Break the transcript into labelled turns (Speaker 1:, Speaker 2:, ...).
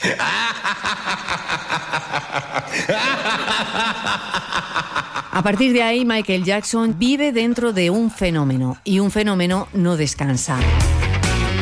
Speaker 1: A partir de ahí, Michael Jackson vive dentro de un fenómeno, y un fenómeno no descansa.